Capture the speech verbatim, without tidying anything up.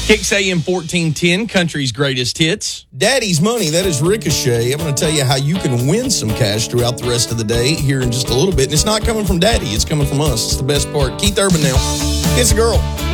Kicks A M fourteen ten, country's greatest hits. Daddy's Money, that is Ricochet. I'm going to tell you how you can win some cash throughout the rest of the day here in just a little bit. And it's not coming from Daddy, it's coming from us. It's the best part. Keith Urban now. It's a girl.